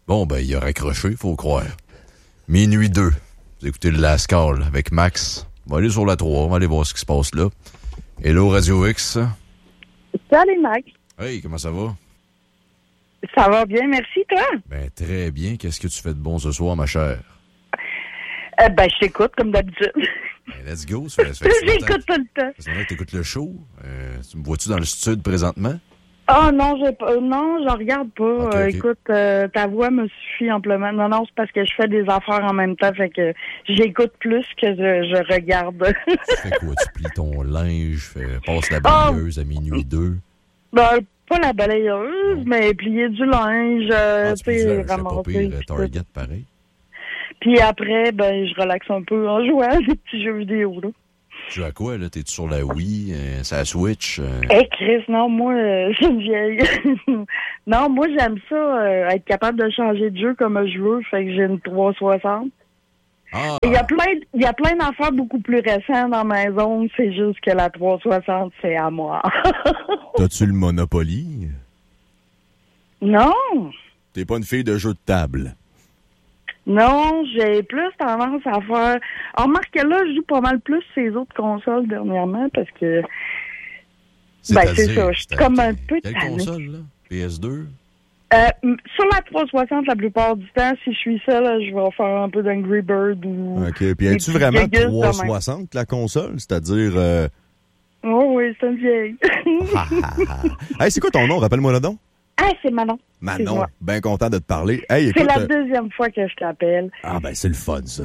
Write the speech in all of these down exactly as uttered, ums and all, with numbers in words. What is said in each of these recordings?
Bon, ben, il a raccroché, faut croire. Minuit deux. Vous écoutez le Last Call avec Max. On va aller sur la trois, on va aller voir ce qui se passe là. Hello, Radio X. Salut, Max. Hey, comment ça va? Ça va bien, merci, toi? Ben, très bien. Qu'est-ce que tu fais de bon ce soir, ma chère? Euh, ben, je t'écoute, comme d'habitude. Ben, let's go. Ça fait, ça fait J'écoute tout le temps. C'est vrai que t'écoutes le show. Euh, tu me vois-tu dans le studio présentement? Ah, oh, non, j'ai pas, non, j'en regarde pas. Okay, euh, okay. Écoute, euh, ta voix me suffit amplement. Non, non, c'est parce que je fais des affaires en même temps, fait que j'écoute plus que je, je regarde. Tu fais quoi? Tu plies ton linge, fais, passe la balayeuse oh. à minuit deux? Ben, pas la balayeuse, oh. mais plier du linge, ah, tu sais, ramasser. C'est pas pire, Target, pareil. Puis après, ben, je relaxe un peu en jouant à des petits jeux vidéo, là. Tu joues à quoi, là? T'es-tu sur la Wii, euh, sur la Switch? Euh... Eh, hey Chris, non, moi, euh, je suis une vieille. Non, moi, j'aime ça, euh, être capable de changer de jeu comme je veux, fait que j'ai une trois cent soixante. Ah. Il y a plein, il y a plein d'affaires beaucoup plus récentes dans ma zone, c'est juste que la trois cent soixante, c'est à moi. T'as-tu le Monopoly? Non. T'es pas une fille de jeu de table? Non, j'ai plus tendance à faire... On remarque que là, je joue pas mal plus ces autres consoles dernièrement parce que... C'est ben, c'est ça. Je suis comme un peu tannée. Quelle console, là? P S deux? Euh, sur la trois cent soixante, la plupart du temps, si je suis seule, je vais faire un peu d'Angry Bird ou... OK. Puis, es-tu vraiment trois cent soixante, la console? C'est-à-dire... Euh... Oh, oui, c'est une vieille. ah, ah, ah. Hey, c'est quoi ton nom? Rappelle-moi le nom. Ah, c'est Manon. Manon, bien content de te parler. Hey, écoute, c'est la deuxième fois que je t'appelle. Ah, ben, c'est le fun, ça.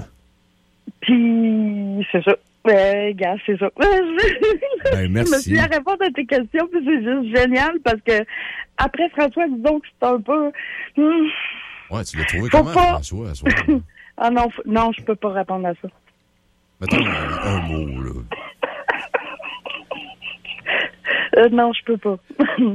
Puis, c'est ça. Ben, gars, c'est ça. Ben, merci. Je me suis à répondre à tes questions, puis c'est juste génial parce que, après François, disons que c'est un peu. Hmm, ouais, tu l'as trouvé comment, pas... François, à soir? Ah non, f... non, je peux pas répondre à ça. Mettons un, un mot, là. euh, non, je peux pas.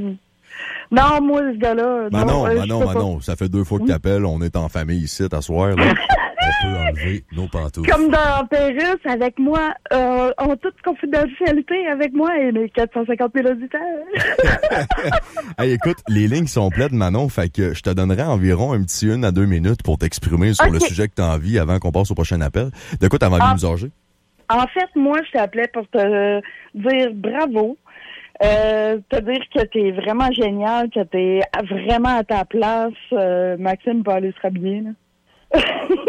Non, moi, ce gars-là... Manon, non, euh, Manon, Manon, pas. Ça fait deux fois que t'appelles, on est en famille ici, t'asseoir, là. On peut enlever nos pantoufles. Comme dans Pérus, avec moi, euh, en toute confidentialité avec moi et mes quatre cent cinquante mille auditeurs. Hey, écoute, les lignes sont pleines, Manon, fait que je te donnerai environ un petit une à deux minutes pour t'exprimer sur okay. le sujet que t'as envie avant qu'on passe au prochain appel. De quoi t'as envie de nous orger? En fait, moi, je t'appelais pour te dire bravo. Euh, te dire que t'es vraiment génial, que t'es vraiment à ta place. Euh, Maxime peut aller se rhabiller, là.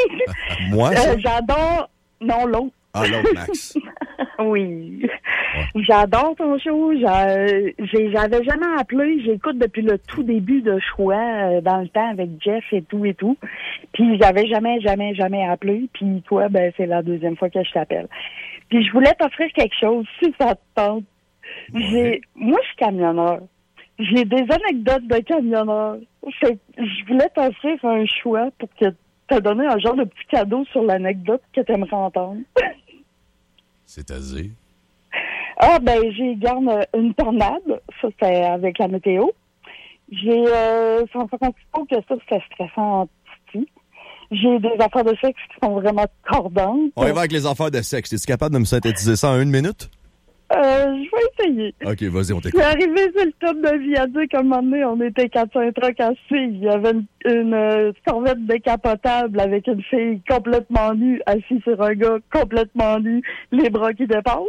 Moi, ça? Euh, j'adore... Non, l'autre. Ah, l'autre, Max. Oui. Ouais. J'adore ton show. J'ai, j'avais jamais appelé. J'écoute depuis le tout début de choix, euh, dans le temps, avec Jeff et tout et tout. Puis j'avais jamais, jamais, jamais appelé. Puis toi, ben c'est la deuxième fois que je t'appelle. Puis je voulais t'offrir quelque chose, si ça te tente. Ouais. J'ai, moi, je suis camionneur. J'ai des anecdotes de camionneur. Fait, je voulais t'offrir un choix pour que t'as donné un genre de petit cadeau sur l'anecdote que t'aimerais entendre. C'est-à-dire? Ah, ben, j'ai garde une tornade. Ça, c'est avec la météo. J'ai, euh, sans faire un petit peu que ça, c'est stressant en petit. J'ai des affaires de sexe qui sont vraiment cordantes. On y va avec les affaires de sexe. Es-tu capable de me synthétiser ça en une minute? Euh, je vais essayer. OK, vas-y, on t'écoute. Je suis arrivé sur le top de viaduc, à un moment donné, on était quatre cinq trucks assis. Il y avait une, une euh, corvette décapotable avec une fille complètement nue, assise sur un gars complètement nu, les bras qui dépassent.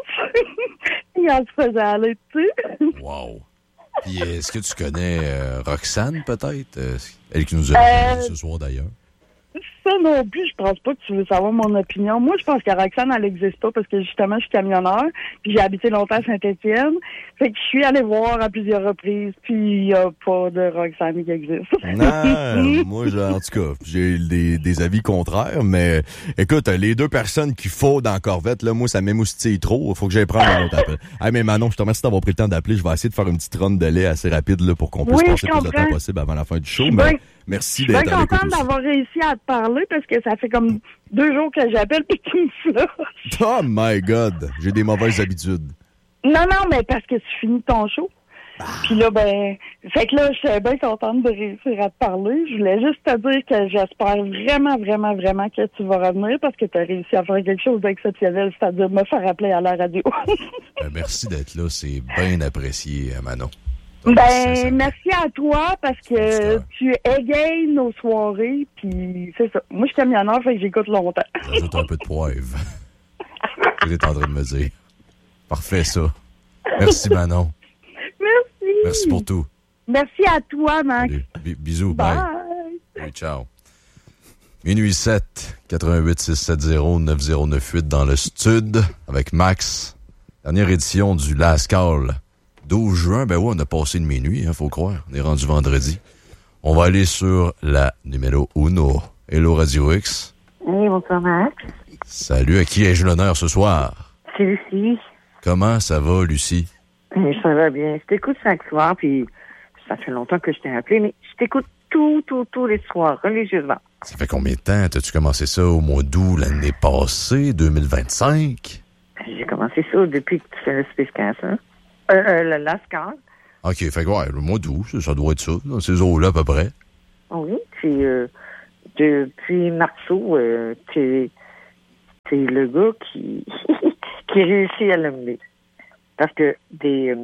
Et elle se faisait aller dessus. Wow. Puis, est-ce que tu connais euh, Roxane, peut-être? Euh, elle qui nous a parlé euh... ce soir, d'ailleurs. Ça non plus, je pense pas que tu veux savoir mon opinion. Moi, je pense que Roxane, elle n'existe pas parce que justement, je suis camionneur, puis j'ai habité longtemps à Saint-Étienne. Fait que je suis allée voir à plusieurs reprises, puis il n'y a pas de Roxane qui existe. Non, moi, en tout cas, j'ai des, des avis contraires, mais écoute, les deux personnes qu'il faut dans la Corvette, là, moi, ça m'émoustille trop. Il faut que j'aille prendre un autre appel. Hey, mais Manon, je te remercie d'avoir pris le temps d'appeler. Je vais essayer de faire une petite ronde de lait assez rapide là, pour qu'on puisse oui, passer le plus de temps possible avant la fin du show. Mais merci d'être à l'écoute. Je suis contente d'avoir réussi à te parler parce que ça fait comme deux jours que j'appelle et tu me flushes. Oh my God! J'ai des mauvaises habitudes. Non, non, mais parce que tu finis ton show. Ah. Puis là, ben, fait que là, je suis bien contente de réussir à te parler. Je voulais juste te dire que j'espère vraiment, vraiment, vraiment que tu vas revenir parce que tu as réussi à faire quelque chose d'exceptionnel, c'est-à-dire me faire appeler à la radio. Ben, merci d'être là. C'est bien apprécié, Manon. Ben, merci à toi parce que tu égayes nos soirées, puis c'est ça. Moi, je suis camionneur, fait que j'écoute longtemps. J'ajoute un peu de poivre. Tu es en train de me dire. Parfait, ça. Merci, Manon. Merci. Merci pour tout. Merci à toi, Max. B- bisous, bye. Bye. Oui, ciao. Minuit sept, huit huit six sept zéro neuf zéro neuf huit dans le stud avec Max. Dernière édition du Last Call. douze juin, ben ouais, on a passé une minuit, hein, faut croire. On est rendu vendredi. On va aller sur la numéro uno. Hello Radio X. Oui, bonsoir Max. Salut, à qui ai-je l'honneur ce soir? C'est Lucie. Comment ça va, Lucie? Ça va bien. Je t'écoute chaque soir, puis ça fait longtemps que je t'ai appelé, mais je t'écoute tout, tout, tous les soirs, religieusement. Ça fait combien de temps? T'as-tu commencé ça au mois d'août l'année passée, deux mille vingt-cinq? J'ai commencé ça depuis que tu fais le Space hein? Euh, euh, le Last Call. OK, fait que ouais, le mois d'août, ça, ça doit être ça, dans ces eaux-là à peu près. Oui, puis euh, depuis Marceau, euh, t'es, t'es le gars qui, qui réussit à l'amener. Parce que des, euh,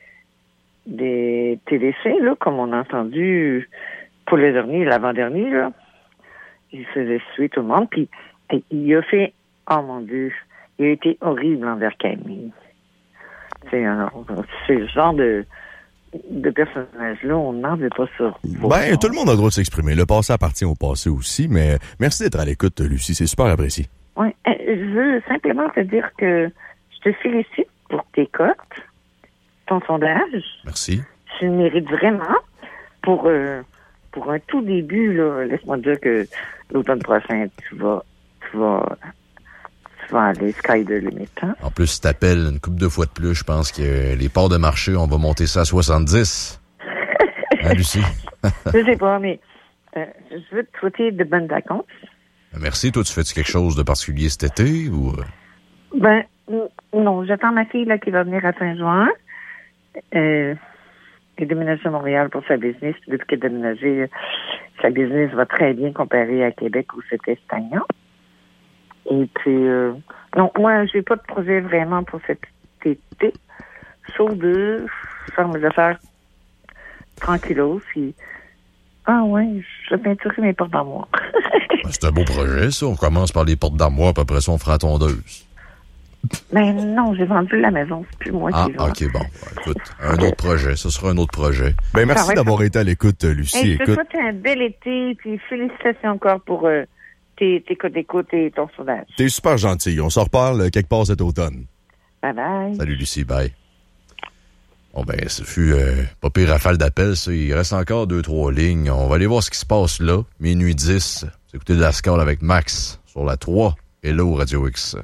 des T V C, là, comme on a entendu pour le dernier, l'avant-dernier, là, il faisait suer tout le monde, puis il a fait, oh mon Dieu, il a été horrible envers Camille. C'est, un, c'est le genre de, de personnage-là, on n'en veut pas ça. Ben, tout le monde a le droit de s'exprimer. Le passé appartient au passé aussi, mais merci d'être à l'écoute, Lucie. C'est super apprécié. Oui, je veux simplement te dire que je te félicite pour tes cotes, ton sondage. Merci. Tu le mérites vraiment. Pour, euh, pour un tout début, là, laisse-moi dire que l'automne prochain, tu vas, tu vas, tu vas aller sky the limit. Hein? En plus, si t'appelles une couple de fois de plus, je pense que les parts de marché, on va monter ça à soixante-dix. Hein, Lucie? Je sais pas, mais euh, je veux te souhaiter de bonnes vacances. Merci. Toi, tu fais-tu quelque chose de particulier cet été ou? Ben, non. J'attends ma fille là qui va venir à Saint-Jean. Euh, elle est déménagée à Montréal pour sa business. Depuis qu'elle est déménagée, sa business va très bien comparée à Québec où c'était stagnant. Et puis, euh, non, moi, j'ai pas de projet vraiment pour cet été. Sauf de faire mes affaires tranquillos. Puis, ah ouais, je vais peinturer mes portes d'armoire. C'est un beau projet, ça. On commence par les portes d'armoire, puis après ça, on fera la tondeuse. Mais non, j'ai vendu la maison. C'est plus moi ah, qui vends. OK, bon. Écoute, un autre projet. Ce sera un autre projet. Ben, merci d'avoir été à l'écoute, Lucie. Hey, je te Écoute. souhaite un bel été, puis félicitations encore pour euh, tes, tes codes d'écoute et ton sondage. T'es super gentil. On s'en reparle quelque part cet automne. Bye bye. Salut, Lucie. Bye. Bon, ben, ce fut euh, pas pire rafale d'appel, ça. Il reste encore deux, trois lignes. On va aller voir ce qui se passe là. Minuit dix. Vous écoutez de la Scal avec Max sur la trois. Hello, Radio X.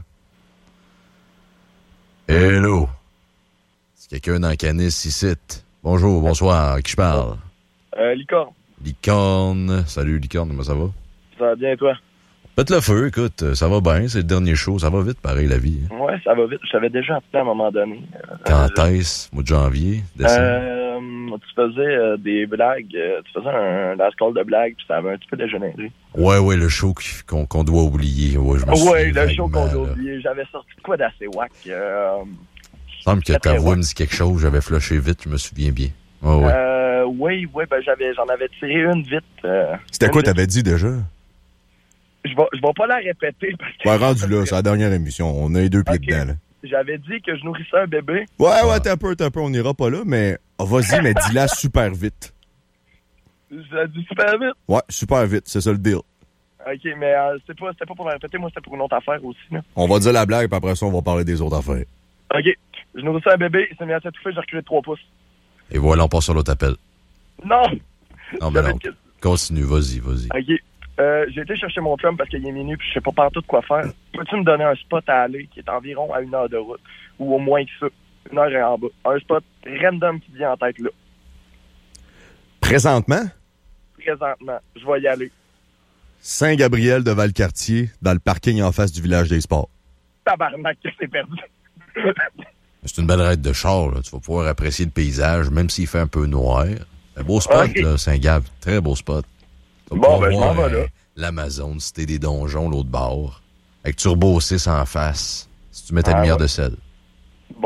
Hello. C'est quelqu'un dans Canis ici. Bonjour, bonsoir. Qui je parle? Euh, Licorne. Licorne. Salut, Licorne. Comment ça va? Ça va bien, toi? Faites le feu, écoute. Ça va bien. C'est le dernier show. Ça va vite, pareil, la vie. Hein? Ouais, ça va vite. Je t'avais déjà appelé à un moment donné. Quand euh, est-ce? Mois de janvier? Décembre? Euh, tu faisais euh, des blagues. Euh, tu faisais un last call de blagues, puis ça avait un petit peu dégénéré. Ouais, ouais, le show qu'on, qu'on doit oublier. Ouais, je me souviens. Ouais, le show qu'on vaguement, doit là. oublier. J'avais sorti de quoi d'assez whack. Euh, Il semble que Très, ta très voix ouais. me dit quelque chose. J'avais flushé vite, je me souviens bien. Ouais, ouais. euh, oui, oui, ben j'avais, j'en avais tiré une vite. Euh, C'était une quoi vite. t'avais dit déjà? Je vais, je vais pas la répéter parce que... Ouais, rendu là, c'est la dernière émission. On a les deux pieds Ok. dedans, là. J'avais dit que je nourrissais un bébé. Ouais, ouais, t'es un peu, t'es un peu, on ira pas là, mais oh, vas-y, mais dis-la super vite. Je l'ai dit super vite. Ouais, super vite, c'est ça le deal. OK, mais euh, c'était pas, c'était pas pour la répéter. Moi, c'était pour une autre affaire aussi. Là. On va dire la blague, puis après ça, on va parler des autres affaires. OK. Je nourrissais un bébé, il s'est mis à s'étouffer, j'ai reculé de trois pouces. Et voilà, on passe sur l'autre appel. Non! Non, mais J'avais non. une- Continue, vas-y, vas-y. OK. Euh, j'ai été chercher mon chum parce qu'il est minuit puis je sais pas partout quoi faire. Peux-tu me donner un spot à aller qui est environ à une heure de route? Ou au moins que ça. Une heure et en bas. Un spot random qui vient en tête là. Présentement, Présentement. Je vais y aller. Saint-Gabriel de Valcartier, dans le parking en face du village des sports. Tabarnak que c'est perdu. C'est une belle raide de char, là. Tu vas pouvoir apprécier le paysage, même s'il fait un peu noir. Un beau spot, Ok. là, Saint-Gab. Très beau spot. Tu vas Bon, pouvoir ben, je m'en voir, vais là. euh, L'Amazon, Cité des Donjons, l'autre bord. Avec Turbo six en face. Si tu mets ta Ah, lumière ouais. de sel. Bon, ben parfait.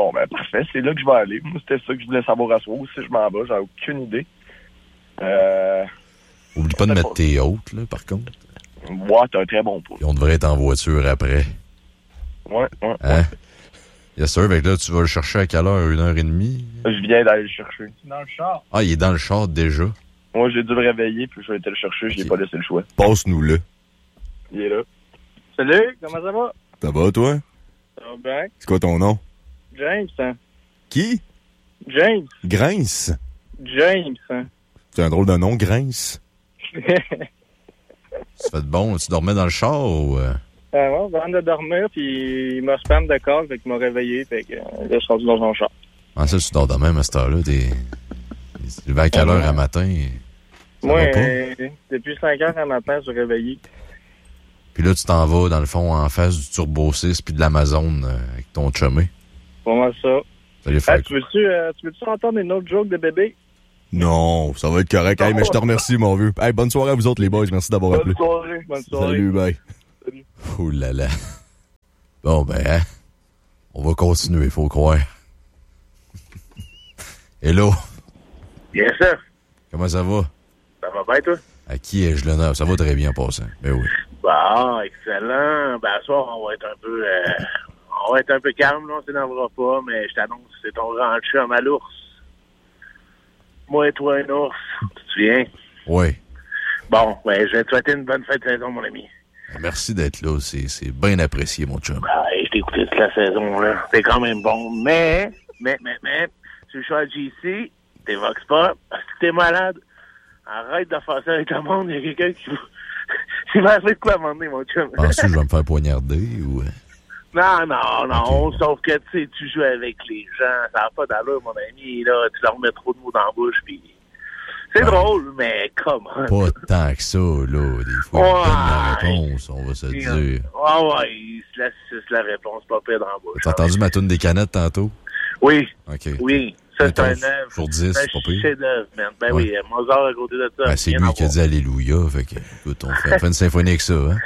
parfait, c'est là que je vais aller. Moi, c'était ça que je voulais savoir à soi. Où si je m'en vais, j'ai aucune idée. Euh... Oublie pas de mettre tes hôtes, là, par contre. Ouais, t'as un très bon pouls. Et on devrait être en voiture après. Ouais, ouais. Hein? ouais. Yes, sir. Fait que là, tu vas le chercher à quelle heure? Une heure et demie? Je viens d'aller le chercher. Dans le char. Ah, il est dans le char déjà. Moi, j'ai dû me réveiller, puis je vais aller le chercher. J'ai Ok. pas laissé le choix. Passe-nous-le. Il est là. Salut, comment ça va? Ça va, toi? Ça va bien? C'est quoi ton nom? James, hein? Qui? James. Grince. James, hein? C'est un drôle de nom, Grince. Ça fait de bon. Tu dormais dans le char ou... Euh... Ah ouais, avant de dormir, puis il m'a spam de call, fait qu'il m'a réveillé, fait que euh, là, je suis rendu dans son char. Ah, ça, tu dors de même à cette heure-là. T'es... Tu vas à quelle heure à matin? Ça Moi, va pas? euh, depuis cinq heures à matin, je suis réveillé. Puis là, tu t'en vas, dans le fond, en face du Turbo six puis de l'Amazon euh, avec ton chumé. Pour moi, ça. Ça les fait Hey, tu veux-tu euh, tu veux-tu entendre une autre joke de bébé? Non, ça va être correct. Hey, mais je te remercie, mon vieux. Hey, bonne soirée à vous autres, les boys. Merci d'avoir appelé. Bonne soirée. Bonne soirée. Salut, bye. Ouh là là. Bon, ben, hein, on va continuer, faut croire. Hello, Bien sûr. comment ça va? Ça va bien, toi? À qui ai-je l'honneur? Ça va très bien en passant. Ben oui. Bon, excellent. Ben, ce soir, on va être un peu... Euh, on va être un peu calme, là. On s'énervera pas, mais je t'annonce, c'est ton grand chum à l'ours. Moi et toi, un ours. Tu te souviens? Oui. Bon, ben, je vais te souhaiter une bonne fête de saison, mon ami. Merci d'être là. C'est, c'est bien apprécié, mon chum. Ben, je t'ai écouté toute la saison, là. T'es quand même bon. Mais, mais, mais, mais, tu le choix de G C, t'évoques pas. Parce que t'es malade. Arrête de faire ça avec le monde. Il y a quelqu'un qui... Il m'a fait de quoi m'emmener, mon chum. Penses-tu que je vais me faire poignarder ou... Non, non, non. Ok. Sauf que, tu sais, tu joues avec les gens. Ça n'a pas d'allure, mon ami. Là, tu leur mets trop de mots dans la bouche, puis... C'est Ouais. drôle, mais comment? Pas tant que ça, là. Des fois, Ouais. il donne la réponse, on va se le dire. Ah ouais, il se laisse c'est la réponse, pas pire dans la bouche. T'as entendu ma toune des canettes tantôt? Oui, OK. oui. Ça, c'est un Mettons, œuvre. sur dix, C'est c'est pas un pire. chef-d'œuvre, man. Ben Ouais. oui, Mozart à côté de ça. Ben, c'est rien lui à qui a voir. dit Alléluia. Fait que, écoute, on fait, on fait une symphonie avec ça, hein?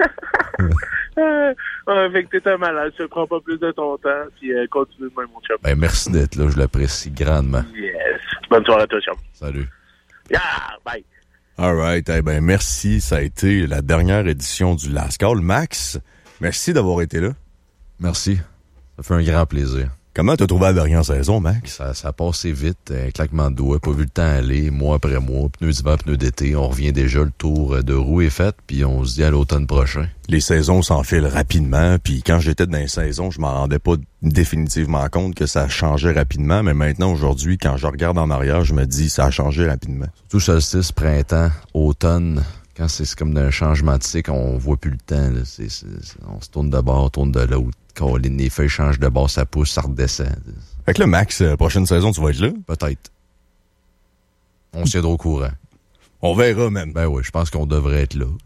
Euh, ouais, fait que t'es un malade, je te prends pas plus de ton temps, puis euh, continue de même, mon chum. Ben, merci d'être là. Je l'apprécie grandement. Yes. Bonne soirée à toi, chum. Salut. Yeah, bye. All right. Eh ben, merci. Ça a été la dernière édition du Last Call. Max, merci d'avoir été là. Merci. Ça fait un grand plaisir. Comment t'as trouvé la dernière saison, Max? Ça, ça a passé vite, un claquement de doigts, pas vu le temps aller, mois après mois, pneus d'hiver, pneus d'été, on revient déjà, le tour de roue est fait, puis on se dit à l'automne prochain. Les saisons s'enfilent rapidement, puis quand j'étais dans les saisons, je m'en rendais pas définitivement compte que ça changeait rapidement, mais maintenant, aujourd'hui, quand je regarde en arrière, je me dis, ça a changé rapidement. Surtout solstice, printemps, automne, quand c'est c'est comme un changement de cycle, on voit plus le temps, là. C'est, c'est, c'est- on se tourne de bord, on tourne de l'autre. Quand les feuilles changent de bord, ça pousse, ça redescend. Fait que là, Max, euh, prochaine saison, tu vas être là? Peut-être. On se tiendra au courant. On verra, même. Ben oui, je pense qu'on devrait être là.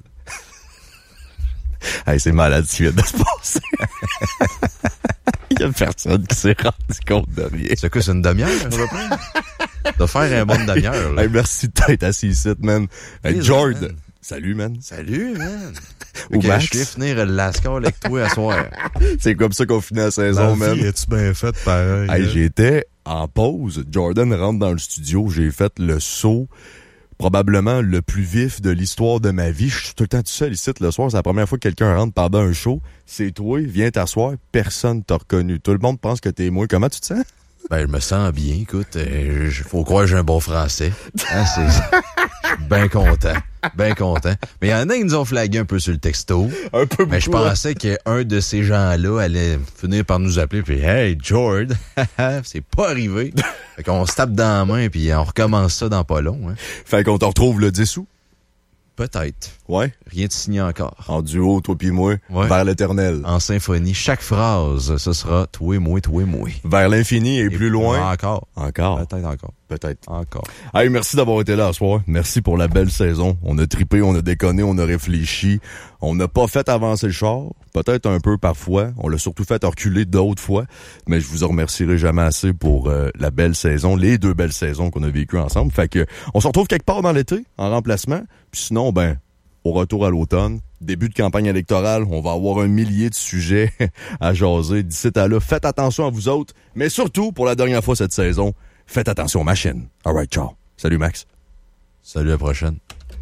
Hey, c'est malade ce qui vient de se passer. Il y a personne qui s'est rendu compte de rien. C'est quoi, c'est une demi-heure, à peu près? De faire un bon demi-heure, là. Hey, merci de t'être assis ici, man. Hey, Plaisir, Jord, man. salut, man. Salut, man! Ou Ok, Max. je vais finir le Lascar avec toi à soir. C'est comme ça qu'on finit la saison, man. es-tu bien fait pareil? Hey, j'étais en pause. Jordan rentre dans le studio. J'ai fait le saut probablement le plus vif de l'histoire de ma vie. Je suis tout le temps tout seul ici le soir. C'est la première fois que quelqu'un rentre pendant un show. C'est toi, viens t'asseoir. Personne t'a reconnu. Tout le monde pense que t'es moi. Comment tu te sens? Ben, je me sens bien, écoute. Euh, j- faut croire que j'ai un bon français. Hein, c'est... Je suis bien content. Bien content. Mais il y en a qui nous ont flagué un peu sur le texto. Un peu Mais je beaucoup, hein? pensais qu'un de ces gens-là allait finir par nous appeler puis hey, Jord, c'est pas arrivé. Fait qu'on se tape dans la main puis on recommence ça dans pas long. Hein. Fait qu'on te retrouve le dix août. Peut-être. Ouais. Rien de signé encore. En duo, toi pis moi. Ouais. Vers l'éternel. En symphonie, chaque phrase, ce sera toi et moi, toi et moi. Vers l'infini et, plus loin. Encore. Encore. Peut-être encore. Peut-être. Encore. Hey, merci d'avoir été là ce soir. Merci pour la belle saison. On a trippé, on a déconné, on a réfléchi. On n'a pas fait avancer le char. Peut-être un peu parfois. On l'a surtout fait reculer d'autres fois. Mais je vous en remercierai jamais assez pour euh, la belle saison, les deux belles saisons qu'on a vécues ensemble. Fait que on se retrouve quelque part dans l'été, en remplacement. Puis sinon, ben, au retour à l'automne. Début de campagne électorale, on va avoir un millier de sujets à jaser. D'ici à là, faites attention à vous autres, mais surtout, pour la dernière fois cette saison, faites attention aux machines. All right, ciao. Salut Max. Salut, à la prochaine.